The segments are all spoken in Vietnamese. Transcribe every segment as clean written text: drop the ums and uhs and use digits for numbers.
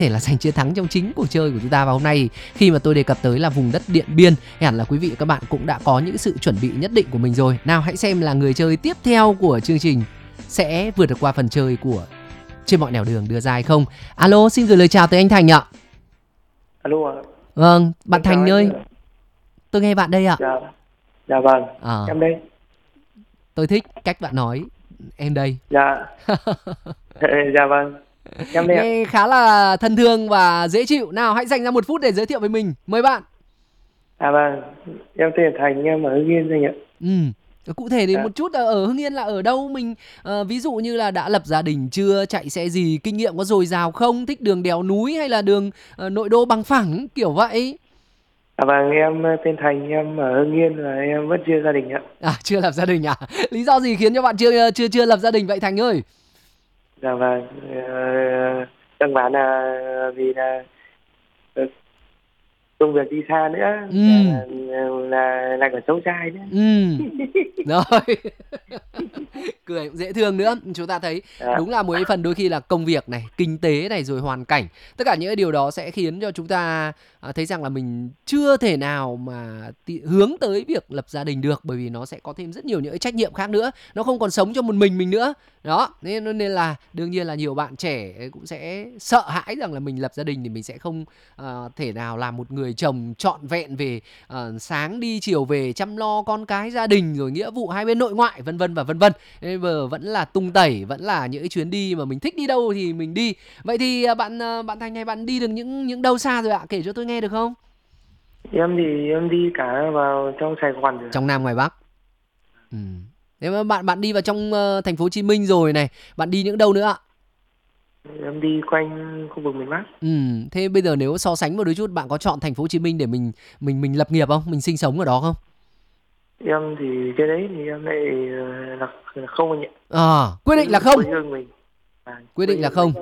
thể là giành chiến thắng trong chính cuộc chơi của chúng ta. Và hôm nay khi mà tôi đề cập tới là vùng đất Điện Biên, hẳn là quý vị và các bạn cũng đã có những sự chuẩn bị nhất định của mình rồi. Nào hãy xem là người chơi tiếp theo của chương trình sẽ vượt được qua phần chơi của Trên Mọi Nẻo Đường đưa ra hay không. Alo, xin gửi lời chào tới anh Thành ạ. Alo ạ. Vâng, bạn Chào Thành anh ơi, ạ. tôi nghe bạn đây ạ. Dạ vâng, Ờ, em đây. tôi thích cách bạn nói em đây. Dạ. Dạ vâng, em đây ạ. Nghe khá là thân thương và dễ chịu. Nào hãy dành ra 1 phút để giới thiệu về mình. Mời bạn. À vâng, em tên là Thành, em ở Hưng Yên anh ạ. Cụ thể đến Dạ. một chút, ở Hưng Yên là ở đâu mình, ví dụ như là đã lập gia đình chưa, chạy xe gì, kinh nghiệm có dồi dào không, thích đường đèo núi hay là đường nội đô bằng phẳng kiểu vậy. À vâng, em tên Thành, em ở Hưng Yên và em vẫn chưa gia đình ạ. Chưa lập gia đình à? Lý do gì khiến cho bạn chưa lập gia đình vậy Thành ơi? Dạ vâng, căn bản là vì là ờ, công việc đi xa nữa, là còn xấu trai nữa. Rồi. Cười cũng dễ thương nữa. Chúng ta thấy Dạ. đúng là một phần đôi khi là công việc này, kinh tế này, rồi hoàn cảnh. Tất cả những cái điều đó sẽ khiến cho chúng ta thấy rằng là mình chưa thể nào mà hướng tới việc lập gia đình được, bởi vì nó sẽ có thêm rất nhiều những cái trách nhiệm khác nữa. Nó không còn sống cho một mình nữa. Đó, nên là đương nhiên là nhiều bạn trẻ cũng sẽ sợ hãi rằng là mình lập gia đình thì mình sẽ không thể nào làm một người chồng trọn vẹn về sáng đi chiều về, chăm lo con cái, gia đình, rồi nghĩa vụ hai bên nội ngoại, vân vân và vân vân. Nên giờ vẫn là tung tẩy, vẫn là những cái chuyến đi mà mình thích đi đâu thì mình đi. Vậy thì bạn Thành này, bạn đi được những đâu xa rồi ạ? Kể cho tôi nghe được không? Em thì em đi cả vào trong Sài Gòn rồi. Trong Nam ngoài Bắc. Nếu mà bạn đi vào trong thành phố Hồ Chí Minh rồi này, bạn đi những đâu nữa ạ? Em đi quanh khu vực miền Bắc. Thế bây giờ nếu so sánh một đôi chút, bạn có chọn thành phố Hồ Chí Minh để mình lập nghiệp không? Mình sinh sống ở đó không? Em thì cái đấy thì em lại là không anh ạ. Quyết định là không. Quê hương mình. Quyết định là không.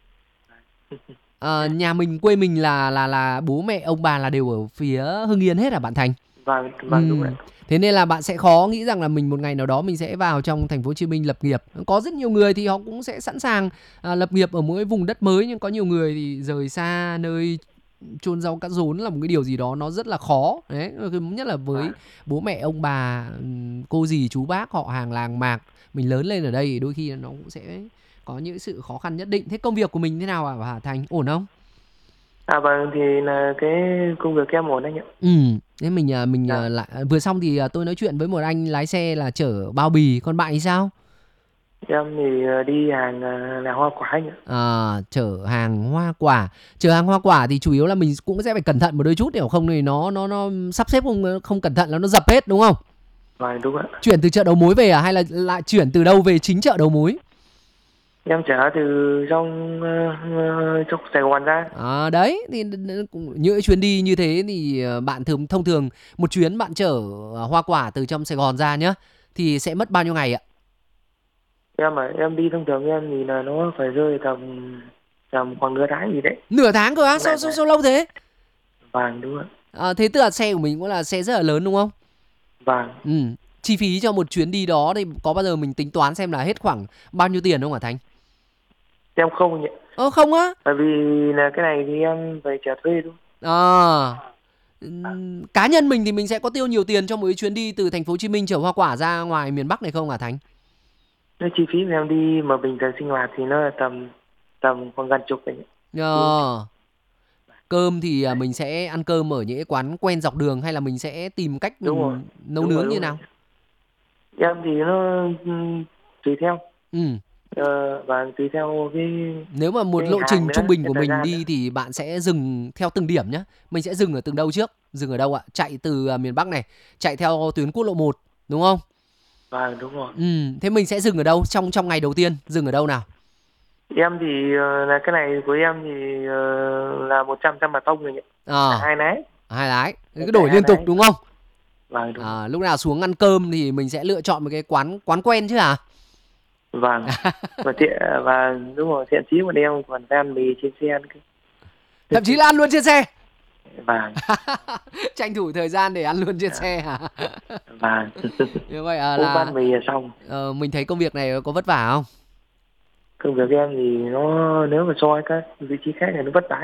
Nhà mình, quê mình là bố mẹ ông bà là đều ở phía Hưng Yên hết à bạn Thành? Vâng, đúng rồi. Thế nên là bạn sẽ khó nghĩ rằng là mình một ngày nào đó mình sẽ vào trong thành phố Hồ Chí Minh lập nghiệp. Có rất nhiều người thì họ cũng sẽ sẵn sàng lập nghiệp ở mỗi vùng đất mới, nhưng có nhiều người thì rời xa nơi chôn rau cắt rốn là một cái điều gì đó nó rất là khó. Đấy, nhất là với bố mẹ ông bà, cô dì chú bác, họ hàng làng mạc, mình lớn lên ở đây thì đôi khi nó cũng sẽ có những sự khó khăn nhất định. Thế công việc của mình thế nào hả Thành? Ổn không? Vâng, thì là cái công việc em ổn anh ạ. Thế mình lại vừa xong thì tôi nói chuyện với một anh lái xe là chở bao bì, còn bạn thì sao? Em thì đi hàng là hoa quả anh ạ. Chở hàng hoa quả. Chở hàng hoa quả thì chủ yếu là mình cũng sẽ phải cẩn thận một đôi chút, nếu không thì nó sắp xếp không cẩn thận là nó dập hết đúng không? Vâng, đúng ạ. Chuyển từ chợ đầu mối về à, hay là lại chuyển từ đâu về chính chợ đầu mối? Em chở từ trong Sài Gòn ra. Đấy thì những chuyến đi như thế thì bạn thông thường một chuyến bạn chở hoa quả từ trong Sài Gòn ra nhá, thì sẽ mất bao nhiêu ngày ạ? Em đi thông thường em thì là nó phải rơi tầm khoảng nửa tháng gì đấy. Nửa tháng cơ á? Sao lâu thế? Vâng, đúng ạ. Thế tức là xe của mình cũng là xe rất là lớn đúng không? Vâng. Chi phí cho một chuyến đi đó thì có bao giờ mình tính toán xem là hết khoảng bao nhiêu tiền không hả Thành? Em không nhỉ. Không á? Bởi vì là cái này thì em phải trả thuê luôn. Cá nhân mình thì mình sẽ có tiêu nhiều tiền cho một chuyến đi từ thành phố Hồ Chí Minh chở hoa quả ra ngoài miền Bắc này không hả Thành? Cái chi phí mà em đi mà bình thường sinh hoạt thì nó là tầm khoảng gần chục đấy. Cơm thì mình sẽ ăn cơm ở những cái quán quen dọc đường, hay là mình sẽ tìm cách mình nấu nướng như nào? Em thì nó tùy theo. Và tùy theo cái. Nếu mà một lộ trình trung bình của mình đi thì bạn sẽ dừng theo từng điểm nhá. Mình sẽ dừng ở từng đâu trước? Dừng ở đâu ạ? Chạy từ miền Bắc này, chạy theo tuyến quốc lộ 1 đúng không? Vâng, đúng rồi. Thế mình sẽ dừng ở đâu trong ngày đầu tiên? Dừng ở đâu nào? Em thì là cái này của em thì là 100% mà tông rồi nhỉ. Hai lái. Cứ đổi liên tục đúng không? Vâng, đúng. Lúc nào xuống ăn cơm thì mình sẽ lựa chọn một cái quán quen chứ hả? Vâng. Và đúng rồi, thiện chí của em còn ăn mì trên xe ăn. Thậm chí là ăn luôn trên xe. Vâng. Tranh thủ thời gian để ăn luôn trên xe hả? Vâng. Như vậy là ăn mì là xong. Mình thấy công việc này có vất vả không? Công việc em thì nó nếu mà so với các vị trí khác thì nó vất vả